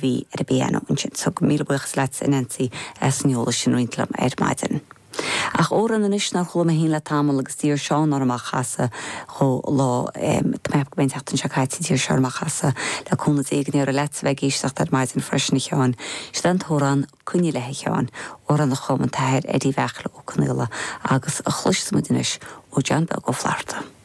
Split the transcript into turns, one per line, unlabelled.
bhí ar a béana sin so go míle buchas leit in Nancy sníola sin rointlam maidin. Ach óran an is nach chula hín le tamil agus tír seán ormach chasa cho lá mep go teachtain se caiiti tír searmach chasa le cúna éigen ar a leit bheith géisteach ar maidin freisin cheáin. Stan thóran cunne lethe cheáin óran na chum an tair edí bhechla ó cnúla agus a chluismúdinis ó John Bell go flarta.